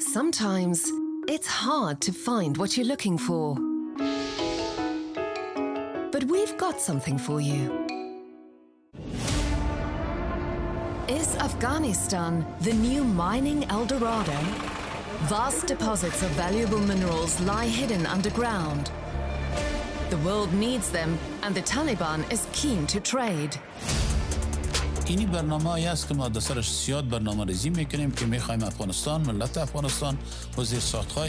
Sometimes it's hard to find what you're looking for. But we've got something for you. Is Afghanistan the new mining El Dorado? Vast deposits of valuable minerals lie hidden underground. The world needs them, and the Taliban is keen to trade. اینی برنامه‌ای است که ما در سرش زیاد برنامه‌ریزی می‌کنیم که می‌خوایم افغانستان، ملت افغانستان و زیرساخت‌های